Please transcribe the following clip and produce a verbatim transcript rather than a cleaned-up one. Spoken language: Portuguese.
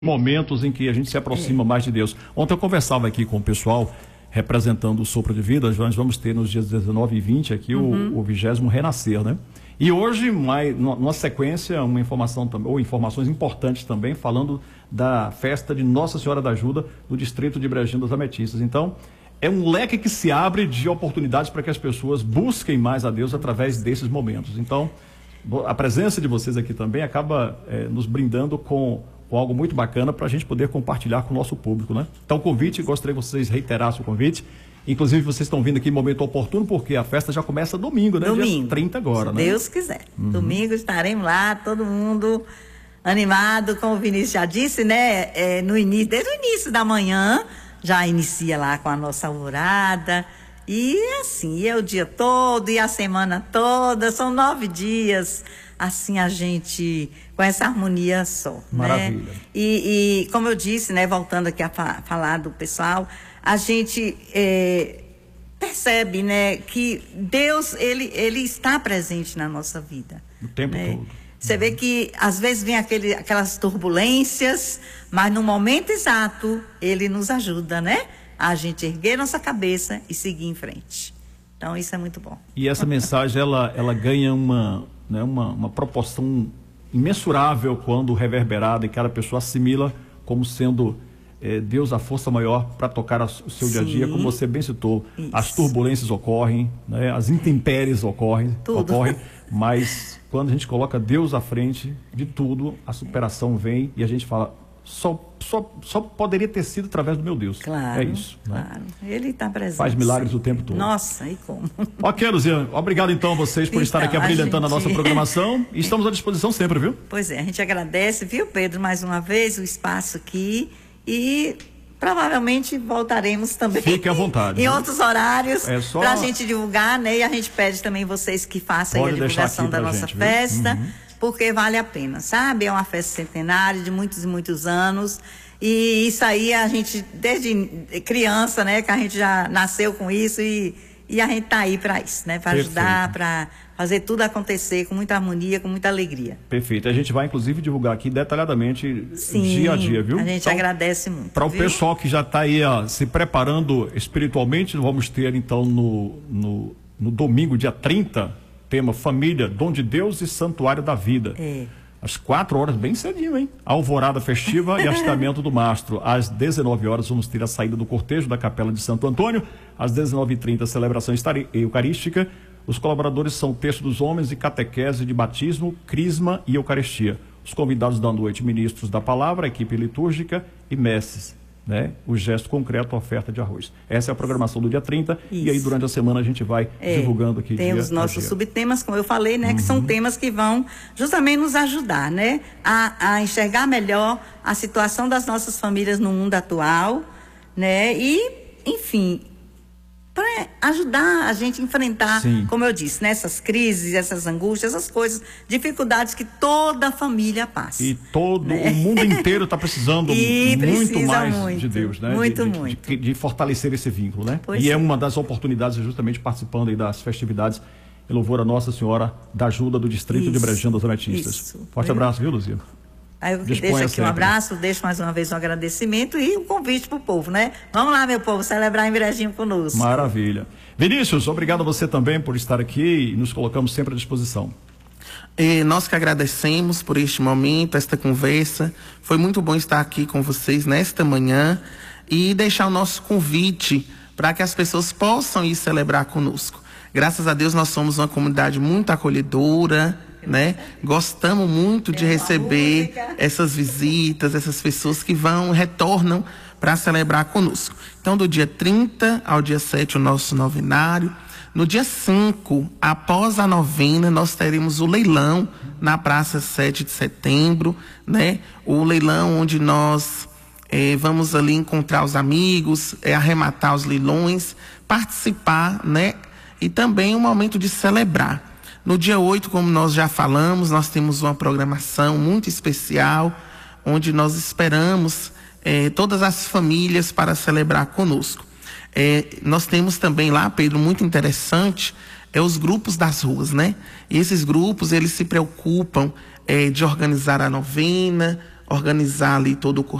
momentos em que a gente se aproxima é. mais de Deus. Ontem eu conversava aqui com o pessoal representando o Sopro de Vida. Nós vamos ter nos dias dezenove e vinte aqui uhum. o vigésimo Renascer, né? E hoje, mais, numa sequência, uma informação ou informações importantes também, falando da festa de Nossa Senhora da Ajuda do distrito de Brejinho das Ametistas. Então, é um leque que se abre de oportunidades para que as pessoas busquem mais a Deus através desses momentos. Então, a presença de vocês aqui também acaba é, nos brindando com, com algo muito bacana para a gente poder compartilhar com o nosso público, né? Então, o convite, gostaria que vocês reiterassem o convite. Inclusive, vocês estão vindo aqui em momento oportuno, porque a festa já começa domingo, né? Domingo. Dia trinta agora, se né? Deus quiser. Uhum. Domingo estaremos lá, todo mundo animado, como o Vinícius já disse, né? É, no início, desde o início da manhã, já inicia lá com a nossa alvorada. E assim, é o dia todo e a semana toda, são nove dias, assim a gente, com essa harmonia só. Maravilha. Né? E, e como eu disse, né, voltando aqui a fa falar do pessoal, a gente é, percebe, né, que Deus, ele, ele está presente na nossa vida. O tempo né? todo. Você uhum. vê que às vezes vem aquele, aquelas turbulências, mas no momento exato ele nos ajuda, né? A gente erguer nossa cabeça e seguir em frente. Então isso é muito bom. E essa mensagem, ela, ela ganha uma, né, uma, uma proporção imensurável quando reverberada e cada pessoa assimila como sendo é, Deus a força maior para tocar a, o seu Sim. dia a dia, como você bem citou. Isso. As turbulências ocorrem, né, as intempéries ocorrem, ocorrem, mas quando a gente coloca Deus à frente de tudo, a superação vem e a gente fala... Só, só, só poderia ter sido através do meu Deus. Claro, é isso. Claro. Né? Ele está presente. Faz milagres o tempo todo. Nossa, e como? Ok, Luziane. Obrigado então a vocês por então, estarem aqui abrilhantando a, gente... a nossa programação. E estamos à disposição sempre, viu? Pois é, a gente agradece, viu, Pedro, mais uma vez o espaço aqui. E provavelmente voltaremos também. Fique à vontade. Em né? outros horários, é só... para a gente divulgar, né? E a gente pede também vocês que façam a divulgação da nossa gente, festa. Uhum. Porque vale a pena, sabe? É uma festa centenária de muitos e muitos anos. E isso aí a gente, desde criança, né? Que a gente já nasceu com isso e, e a gente tá aí para isso, né? Para ajudar, para fazer tudo acontecer com muita harmonia, com muita alegria. Perfeito. A gente vai, inclusive, divulgar aqui detalhadamente Sim, dia a dia, viu? A gente então, agradece muito. Para o pessoal que já está aí ó, se preparando espiritualmente, vamos ter, então, no, no, no domingo, dia trinta, tema Família, Dom de Deus e Santuário da Vida. É. Às quatro horas, bem cedinho, hein? Alvorada festiva e hastamento do mastro. Às dezenove horas, vamos ter a saída do cortejo da Capela de Santo Antônio. Às dezenove e trinta, celebração eucarística. Os colaboradores são Texto dos Homens e Catequese de Batismo, Crisma e Eucaristia. Os convidados da noite, ministros da palavra, equipe litúrgica e mestres. Né? O gesto concreto, a oferta de arroz. Essa é a programação do dia trinta. Isso. E aí durante a semana a gente vai é, divulgando aqui. Tem dia os nossos dia. subtemas, como eu falei, né? Uhum. Que são temas que vão justamente nos ajudar, né? A, a enxergar melhor a situação das nossas famílias no mundo atual, né? E, enfim, para ajudar a gente a enfrentar, Sim. como eu disse, né? Essas crises, essas angústias, essas coisas, dificuldades que toda família passa. E todo né? o mundo inteiro está precisando e muito mais muito, de Deus, né? Muito, de, de, muito. De, de fortalecer esse vínculo, né? Pois e é. é uma das oportunidades justamente participando aí das festividades em louvor a Nossa Senhora da Ajuda do Distrito isso, de Brejinho das Ametistas. Isso. Forte eu... abraço, viu, Luzia? Aí eu deixo aqui sempre. um abraço, deixo mais uma vez um agradecimento e um convite para o povo, né? Vamos lá, meu povo, celebrar em Brejinho conosco. Maravilha. Vinícius, obrigado a você também por estar aqui e nos colocamos sempre à disposição. E nós que agradecemos por este momento, esta conversa. Foi muito bom estar aqui com vocês nesta manhã e deixar o nosso convite para que as pessoas possam ir celebrar conosco. Graças a Deus nós somos uma comunidade muito acolhedora, né? Gostamos muito de receber essas visitas, essas pessoas que vão, retornam para celebrar conosco. Então, do dia trinta ao dia sete, o nosso novenário. No dia cinco, após a novena, nós teremos o leilão na Praça sete de Setembro, né? O leilão onde nós eh, vamos ali encontrar os amigos, eh, arrematar os leilões, participar, né? E também um momento de celebrar. No dia oito, como nós já falamos, nós temos uma programação muito especial, onde nós esperamos eh, todas as famílias para celebrar conosco. Eh, nós temos também lá, Pedro, muito interessante, é os grupos das ruas, né? E esses grupos, eles se preocupam eh, de organizar a novena, organizar ali todo o